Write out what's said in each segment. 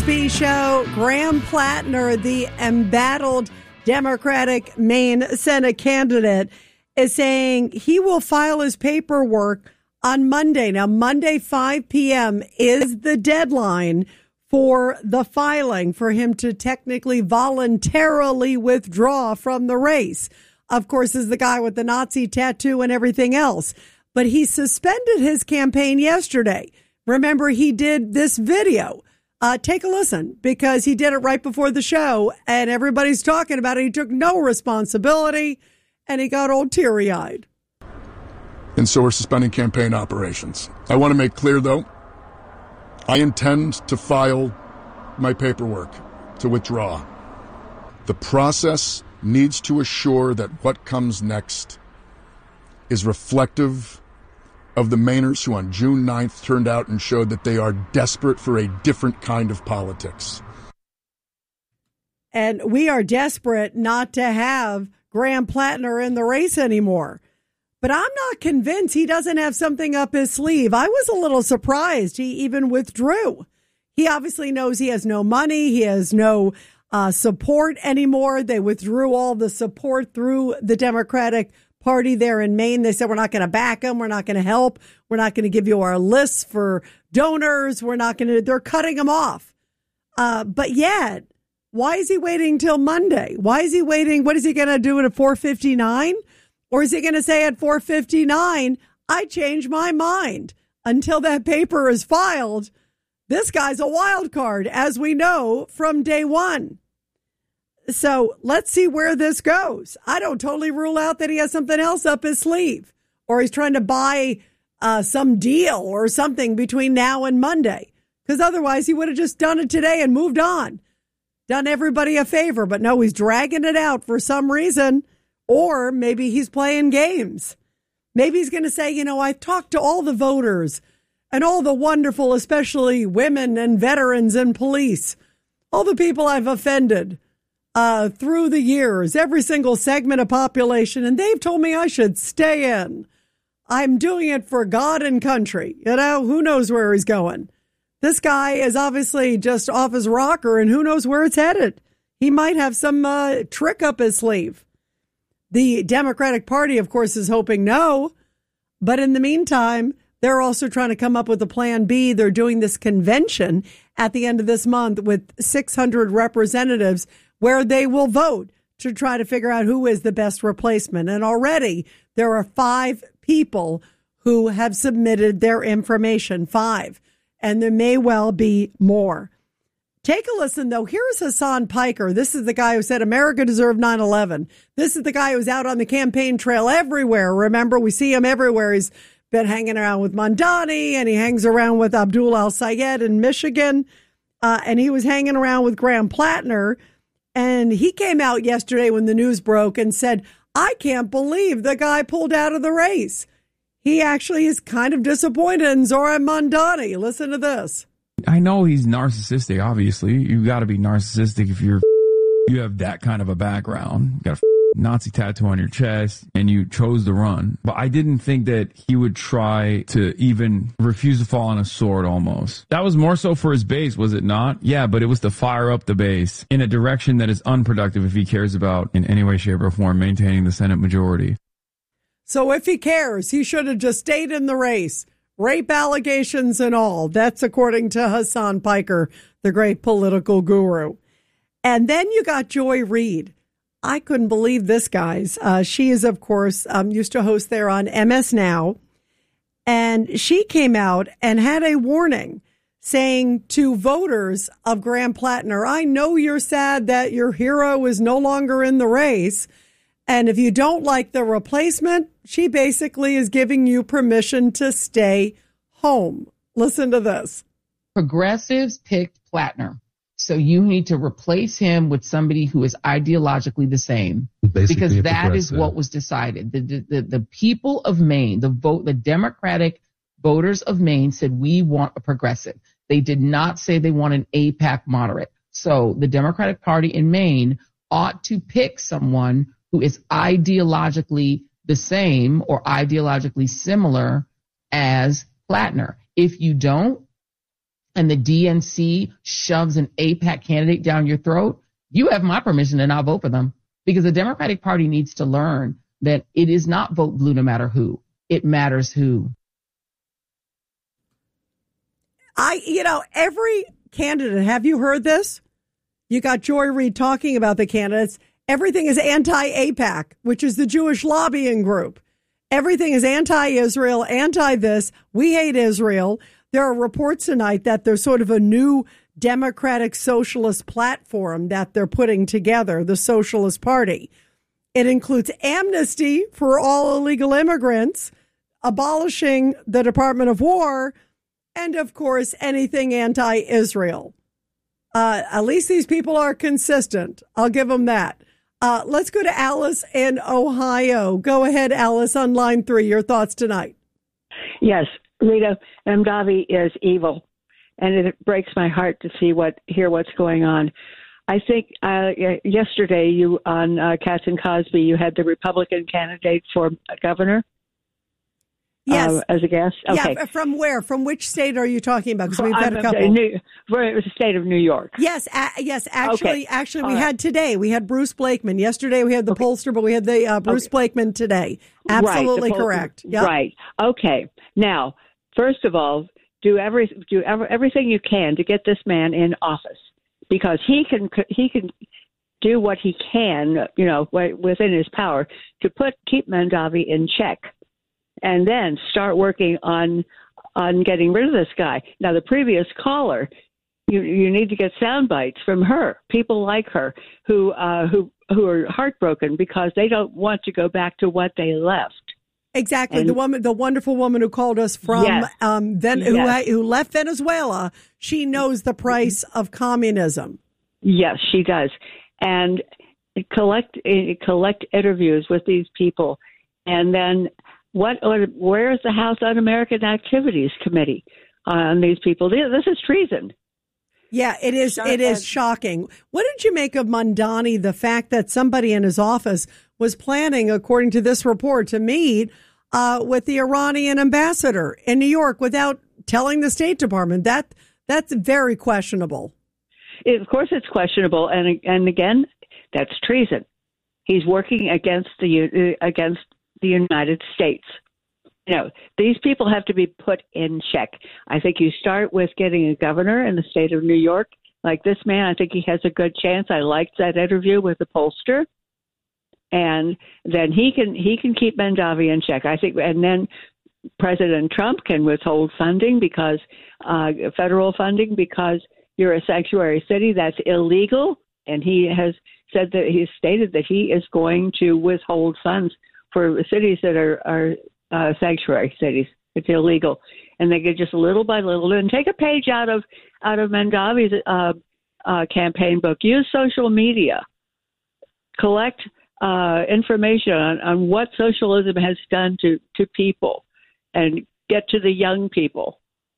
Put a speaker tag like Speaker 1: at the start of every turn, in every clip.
Speaker 1: B Show. Graham Plattner, the embattled Democratic Maine Senate candidate, is saying he will file his paperwork on Monday. Now, Monday, 5 p.m. is the deadline for the filing for him to technically voluntarily withdraw from the race. Of course, is the guy with the Nazi tattoo and everything else. But he suspended his campaign yesterday. Remember, he did this video. Take a listen, because he did it right before the show and everybody's talking about it. He took no responsibility and he got all teary-eyed.
Speaker 2: And so we're suspending campaign operations. I want to make clear, though, I intend to file my paperwork to withdraw. The process needs to assure that what comes next is reflective of the Mainers who on June 9th turned out and showed that they are desperate for a different kind of politics.
Speaker 1: And we are desperate not to have Graham Plattner in the race anymore. But I'm not convinced he doesn't have something up his sleeve. I was a little surprised he even withdrew. He obviously knows he has no money. He has no support anymore. They withdrew all the support through the Democratic Party there in Maine. They said, we're not going to back him. We're not going to help. We're not going to give you our lists for donors. They're cutting him off. But yet, why is he waiting till Monday? Why is he waiting? What is he going to do at 4:59? Or is he going to say at 4:59, I changed my mind? Until that paper is filed, this guy's a wild card, as we know from day one. So let's see where this goes. I don't totally rule out that he has something else up his sleeve, or he's trying to buy some deal or something between now and Monday, because otherwise he would have just done it today and moved on, done everybody a favor. But no, he's dragging it out for some reason, or maybe he's playing games. Maybe he's going to say, I've talked to all the voters and all the wonderful, especially women and veterans and police, all the people I've offended through the years, every single segment of population, and they've told me I should stay in. I'm doing it for God and country. Who knows where he's going? This guy is obviously just off his rocker, and who knows where it's headed. He might have some trick up his sleeve. The Democratic Party, of course, is hoping no, but in the meantime, they're also trying to come up with a plan B. They're doing this convention at the end of this month with 600 representatives where they will vote to try to figure out who is the best replacement. And already there are 5 people who have submitted their information, 5, and there may well be more. Take a listen, though. Here's Hassan Piker. This is the guy who said America deserved 9/11. This is the guy who's out on the campaign trail everywhere. Remember, we see him everywhere. He's been hanging around with Mondani, and he hangs around with Abdul Al-Sayed in Michigan, and he was hanging around with Graham Plattner. And he came out yesterday when the news broke and said, I can't believe the guy pulled out of the race. He actually is kind of disappointed in Zohran Mamdani. Listen to this.
Speaker 3: I know he's narcissistic, obviously. You got to be narcissistic if you have that kind of a background. You got a Nazi tattoo on your chest, and you chose to run. But I didn't think that he would try to even refuse to fall on a sword almost. That was more so for his base, was it not? Yeah, but it was to fire up the base in a direction that is unproductive if he cares about, in any way, shape, or form, maintaining the Senate majority.
Speaker 1: So if he cares, he should have just stayed in the race. Rape allegations and all. That's according to Hassan Piker, the great political guru. And then you got Joy Reid. I couldn't believe this, guys. She is, of course, used to host there on MS Now. And she came out and had a warning saying to voters of Graham Plattner, I know you're sad that your hero is no longer in the race. And if you don't like the replacement, she basically is giving you permission to stay home. Listen to this.
Speaker 4: Progressives picked Plattner. So you need to replace him with somebody who is ideologically the same, because that is what was decided. The people of Maine, the Democratic voters of Maine said, we want a progressive. They did not say they want an AIPAC moderate. So the Democratic Party in Maine ought to pick someone who is ideologically the same or ideologically similar as Plattner. If you don't, and the DNC shoves an AIPAC candidate down your throat, you have my permission to not vote for them, because the Democratic Party needs to learn that it is not vote blue no matter who. It matters who.
Speaker 1: Every candidate, have you heard this? You got Joy Reid talking about the candidates. Everything is anti-AIPAC, which is the Jewish lobbying group. Everything is anti-Israel, anti-this. We hate Israel. There are reports tonight that there's sort of a new democratic socialist platform that they're putting together, the Socialist Party. It includes amnesty for all illegal immigrants, abolishing the Department of War, and, of course, anything anti-Israel. At least these people are consistent. I'll give them that. Let's go to Alice in Ohio. Go ahead, Alice, on line 3. Your thoughts tonight.
Speaker 5: Yes, Rita, Mondavi is evil, and it breaks my heart to hear what's going on. I think yesterday you on Katz and Cosby, you had the Republican candidate for governor.
Speaker 1: Yes,
Speaker 5: as a guest. Okay.
Speaker 1: Yeah, from where? From which state are you talking about? Because we've had a couple.
Speaker 5: It was the state of New York.
Speaker 1: Yes, yes. Actually, we had today. We had Bruce Blakeman. Yesterday we had the pollster, but we had the Bruce Blakeman today. Absolutely correct. Yep.
Speaker 5: Right. Okay. Now, first of all, do everything you can to get this man in office, because he can do what he can, within his power to keep Mondavi in check. And then start working on getting rid of this guy. Now, the previous caller, you need to get sound bites from her. People like her who are heartbroken because they don't want to go back to what they left.
Speaker 1: Exactly. And the wonderful woman who called us from who left Venezuela. She knows the price of communism. Yes,
Speaker 5: she does. And collect interviews with these people, and then. Where is the House Un-American Activities Committee on these people? This is treason.
Speaker 1: Yeah, it is. It is shocking. What did you make of Mamdani? The fact that somebody in his office was planning, according to this report, to meet with the Iranian ambassador in New York without telling the State Department. That's very questionable.
Speaker 5: Of course, it's questionable, and again, that's treason. He's working against the United States. These people have to be put in check. I think you start with getting a governor in the state of New York. Like this man, I think he has a good chance. I liked that interview with the pollster. And then he can keep Mondavi in check, I think. And then President Trump can withhold funding federal funding, because you're a sanctuary city. That's illegal. And he has stated that he is going to withhold funds for cities that are sanctuary cities. It's illegal, and they get just little by little. And take a page out of Mondavi's campaign book. Use social media, collect information on what socialism has done to people, and get to the young people,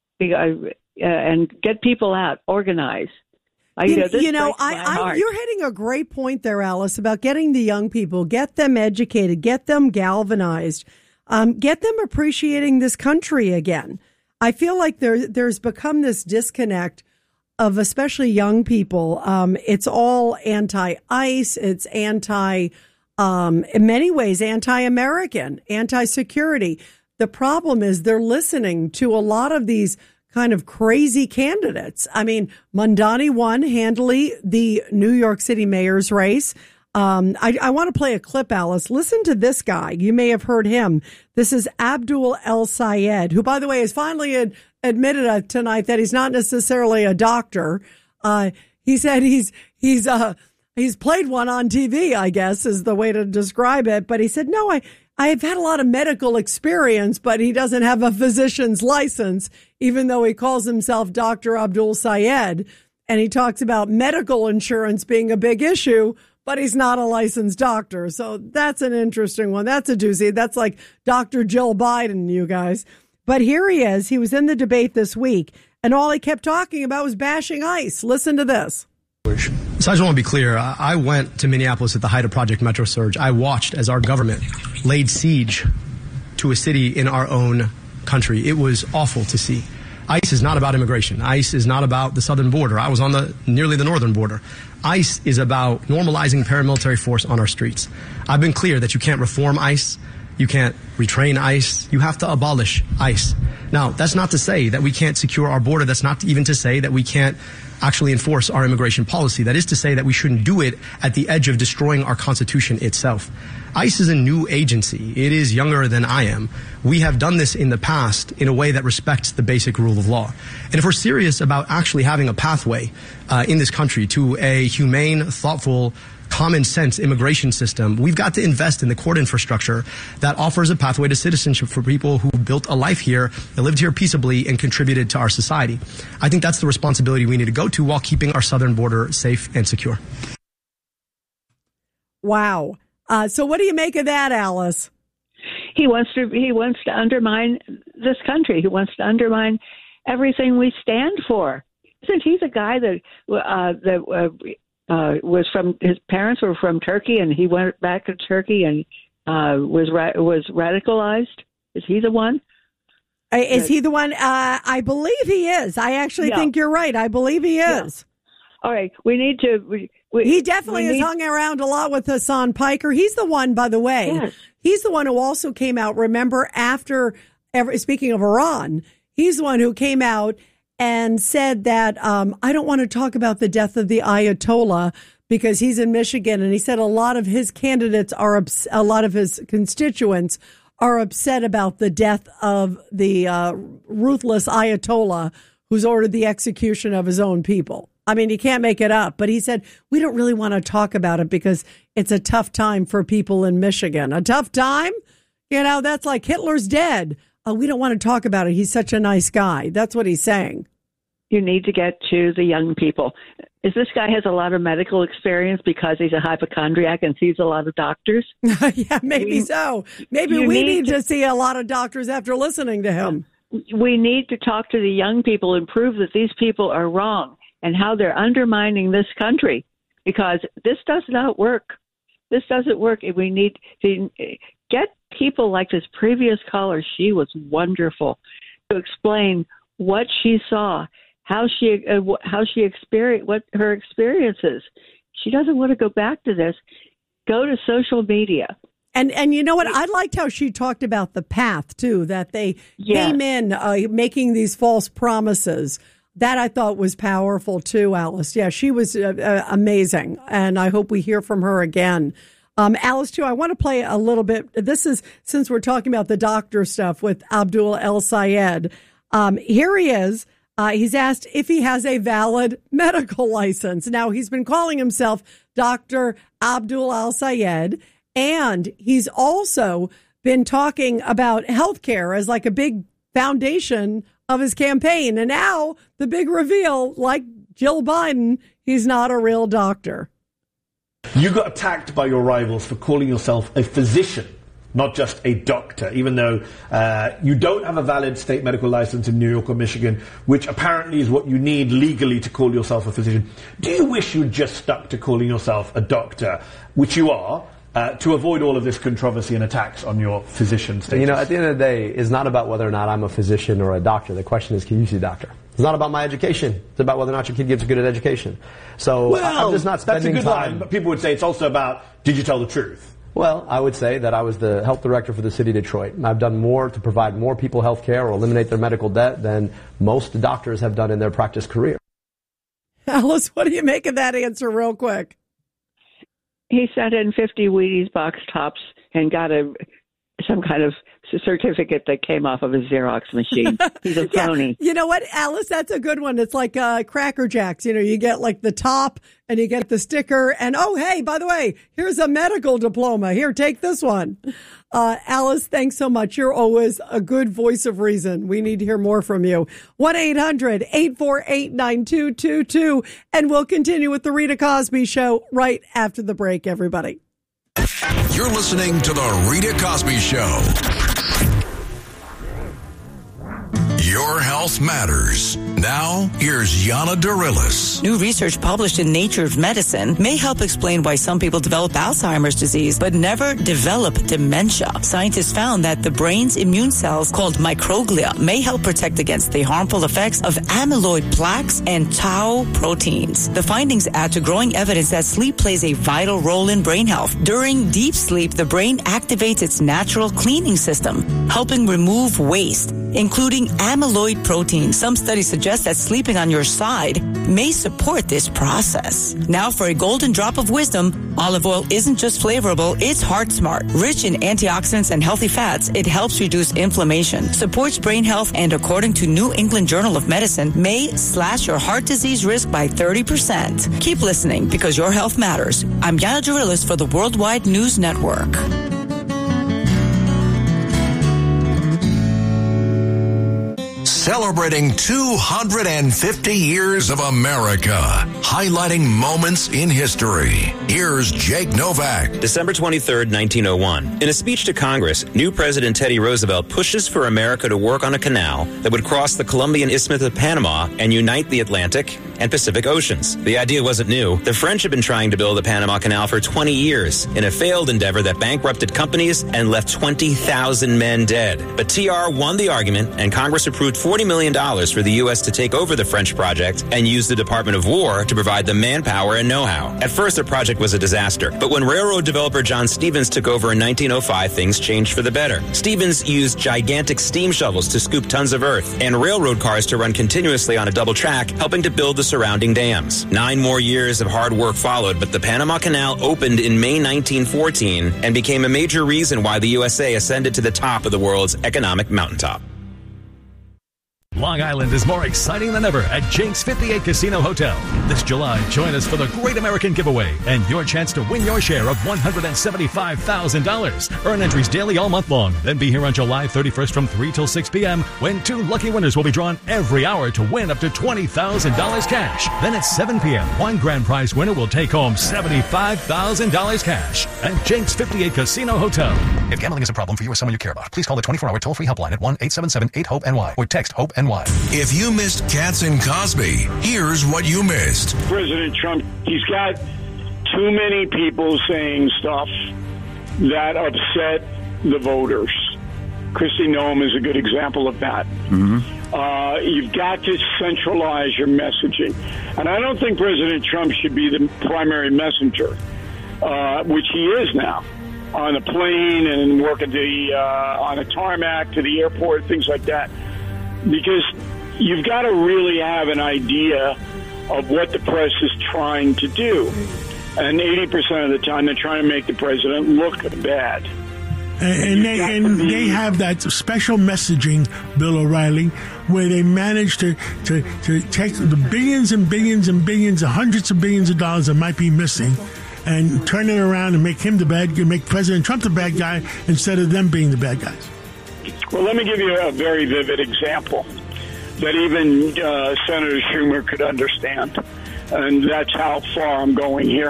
Speaker 5: and get people out, organize.
Speaker 1: You're hitting a great point there, Alice, about getting the young people, get them educated, get them galvanized, get them appreciating this country again. I feel like there's become this disconnect of especially young people. It's all anti-ICE. It's in many ways, anti-American, anti-security. The problem is they're listening to a lot of these kind of crazy candidates. I mean, Mamdani won handily the New York City mayor's race. I want to play a clip, Alice. Listen to this guy. You may have heard him. This is Abdul El-Sayed, who, by the way, has finally admitted tonight that he's not necessarily a doctor. He said he's played one on TV, I guess, is the way to describe it. But he said, no, I've had a lot of medical experience, but he doesn't have a physician's license, even though he calls himself Dr. Abdul Sayed. And he talks about medical insurance being a big issue, but he's not a licensed doctor. So that's an interesting one. That's a doozy. That's like Dr. Jill Biden, you guys. But here he is. He was in the debate this week, and all he kept talking about was bashing ICE. Listen to this.
Speaker 6: So I just want to be clear. I went to Minneapolis at the height of Project Metro Surge. I watched as our government laid siege to a city in our own country. It was awful to see. ICE is not about immigration. ICE is not about the southern border. I was on nearly the northern border. ICE is about normalizing paramilitary force on our streets. I've been clear that you can't reform ICE. You can't retrain ICE. You have to abolish ICE. Now, that's not to say that we can't secure our border. That's not even to say that we can't actually enforce our immigration policy. That is to say that we shouldn't do it at the edge of destroying our Constitution itself. ICE is a new agency. It is younger than I am. We have done this in the past in a way that respects the basic rule of law. And if we're serious about actually having a pathway in this country to a humane, thoughtful, common sense immigration system, we've got to invest in the court infrastructure that offers a pathway to citizenship for people who built a life here, that lived here peaceably, and contributed to our society. I think that's the responsibility we need to go to while keeping our southern border safe and secure.
Speaker 1: Wow. So what do you make of that, Alice?
Speaker 5: He wants to undermine this country. He wants to undermine everything we stand for. Isn't he the guy that was from, his parents were from Turkey, and he went back to Turkey and was radicalized? Is he the one?
Speaker 1: Is he the one? I believe he is. I actually think you're right. I believe he is.
Speaker 5: Yeah. All right. We need to.
Speaker 1: He definitely has hung around a lot with Hassan Piker. He's the one, by the way. Yes. He's the one who also came out. Remember, speaking of Iran, he's the one who came out and said that I don't want to talk about the death of the Ayatollah because he's in Michigan. And he said a lot of his candidates a lot of his constituents are upset about the death of the ruthless Ayatollah who's ordered the execution of his own people. I mean, you can't make it up. But he said, we don't really want to talk about it because it's a tough time for people in Michigan. A tough time? You know, that's like Hitler's dead. We don't want to talk about it. He's such a nice guy. That's what he's saying.
Speaker 5: You need to get to the young people. Is this guy has a lot of medical experience because he's a hypochondriac and sees a lot of doctors?
Speaker 1: Yeah, maybe so. Maybe we need to see a lot of doctors after listening to him.
Speaker 5: We need to talk to the young people and prove that these people are wrong and how they're undermining this country, because this does not work. This doesn't work. We need to get people like this previous caller. She was wonderful to explain what she saw, how she experienced, what her experience is. She doesn't want to go back to this. Go to social media.
Speaker 1: And you know what? I liked how she talked about the path, too, that they came in making these false promises. That I thought was powerful, too, Alice. Yeah, she was amazing. And I hope we hear from her again. Alice, too, I want to play a little bit. This is, since we're talking about the doctor stuff with Abdul El-Sayed. Here he is. He's asked if he has a valid medical license. Now, he's been calling himself Dr. Abdul El-Sayed. And he's also been talking about healthcare as like a big foundation of his campaign. And now the big reveal, like Jill Biden, he's not a real doctor.
Speaker 7: You got attacked by your rivals for calling yourself a physician, not just a doctor, even though you don't have a valid state medical license in New York or Michigan, which apparently is what you need legally to call yourself a physician. Do you wish you'd just stuck to calling yourself a doctor, which you are, to avoid all of this controversy and attacks on your physician status?
Speaker 8: You know, at the end of the day, it's not about whether or not I'm a physician or a doctor. The question is, can you see a doctor? It's not about my education. It's about whether or not your kid gets a good education. So I'm just not spending
Speaker 7: that's a good
Speaker 8: time.
Speaker 7: line, but people would say it's also about, did you tell the truth?
Speaker 8: Well, I would say that I was the health director for the city of Detroit. I've done more to provide more people health care or eliminate their medical debt than most doctors have done in their practice career.
Speaker 1: Alice, what do you make of that answer real quick?
Speaker 5: He sent in 50 Wheaties box tops and got some kind of certificate that came off of a Xerox machine. He's a phony.
Speaker 1: You know what, Alice? That's a good one. It's like Cracker Jacks. You know, you get like the top and you get the sticker. And, oh, hey, by the way, here's a medical diploma. Here, take this one. Alice, thanks so much. You're always a good voice of reason. We need to hear more from you. 1-800-848-9222. And we'll continue with the Rita Cosby Show right after the break, everybody.
Speaker 9: You're listening to the Rita Cosby Show. Your health matters. Now, here's Yana Dorillis.
Speaker 10: New research published in Nature Medicine may help explain why some people develop Alzheimer's disease but never develop dementia. Scientists found that the brain's immune cells, called microglia, may help protect against the harmful effects of amyloid plaques and tau proteins. The findings add to growing evidence that sleep plays a vital role in brain health. During deep sleep, the brain activates its natural cleaning system, helping remove waste, including amyloid protein. Some studies suggest that sleeping on your side may support this process. Now for a golden drop of wisdom, olive oil isn't just flavorable, it's heart smart. Rich in antioxidants and healthy fats, it helps reduce inflammation, supports brain health, and according to New England Journal of Medicine, may slash your heart disease risk by 30%. Keep listening because your health matters. I'm Yana Dorillis for the Worldwide News Network.
Speaker 9: Celebrating 250 years of America, highlighting moments in history. Here's Jake Novak.
Speaker 11: December 23rd, 1901. In a speech to Congress, new President Teddy Roosevelt pushes for America to work on a canal that would cross the Columbian Isthmus of Panama and unite the Atlantic and Pacific Oceans. The idea wasn't new. The French had been trying to build the Panama Canal for 20 years in a failed endeavor that bankrupted companies and left 20,000 men dead. But TR won the argument, and Congress approved $40 million for the U.S. to take over the French project and use the Department of War to provide the manpower and know-how. At first, the project was a disaster, but when railroad developer John Stevens took over in 1905, things changed for the better. Stevens used gigantic steam shovels to scoop tons of earth and railroad cars to run continuously on a double track, helping to build the surrounding dams. 9 more years of hard work followed, but the Panama Canal opened in May 1914 and became a major reason why the USA ascended to the top of the world's economic mountaintop.
Speaker 12: Long Island is more exciting than ever at Jake's 58 Casino Hotel. This July, join us for the Great American Giveaway and your chance to win your share of $175,000. Earn entries daily all month long. Then be here on July 31st from 3 till 6 p.m. when 2 lucky winners will be drawn every hour to win up to $20,000 cash. Then at 7 p.m., one grand prize winner will take home $75,000 cash at Jake's 58 Casino Hotel.
Speaker 13: If gambling is a problem for you or someone you care about, please call the 24-hour toll-free helpline at 1-877-8-HOPE-NY or text HOPE-NY.
Speaker 9: If you missed Katz and Cosby, here's what you missed.
Speaker 14: President Trump, he's got too many people saying stuff that upset the voters. Kristi Noem is a good example of that. Mm-hmm. You've got to centralize your messaging. And I don't think President Trump should be the primary messenger, which he is now, on a plane and work at on a tarmac to the airport, things like that. Because you've got to really have an idea of what the press is trying to do. And 80% of the time, they're trying to make the president look bad.
Speaker 15: And they have that special messaging, Bill O'Reilly, where they manage to take the billions and billions and billions, hundreds of billions of dollars that might be missing, and turn it around and make him the bad guy, make President Trump the bad guy instead of them being the bad guys.
Speaker 14: Well, let me give you a very vivid example that even Senator Schumer could understand, and that's how far I'm going here.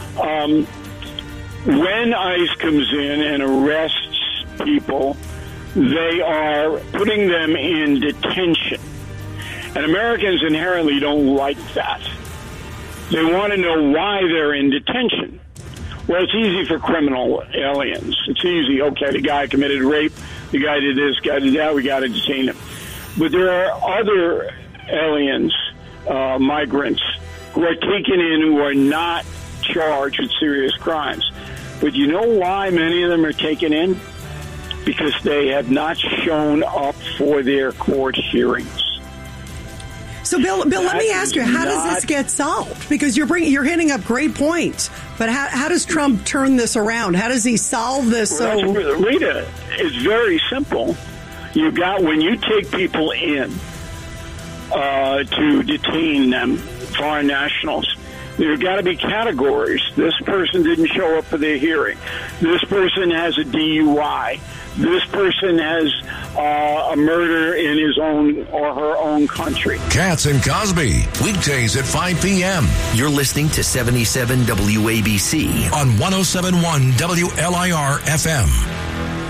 Speaker 14: When ICE comes in and arrests people, they are putting them in detention. And Americans inherently don't like that. They want to know why they're in detention. Well, it's easy for criminal aliens. It's easy. Okay, the guy committed rape. The guy did this, guy did that. We got to detain him. But there are other aliens, migrants, who are taken in who are not charged with serious crimes. But you know why many of them are taken in? Because they have not shown up for their court hearings.
Speaker 1: So, Bill, let me ask you, how does this get solved? Because you're hitting up great points, but how does Trump turn this around? How does he solve this?
Speaker 14: Rita, it's very simple. When you take people in to detain them, foreign nationals, there got to be categories. This person didn't show up for their hearing. This person has a DUI. This person has a murder in his own or her own country.
Speaker 9: Katz and Cosby, weekdays at 5 p.m.
Speaker 16: You're listening to 77 WABC
Speaker 9: on 107.1 WLIR FM.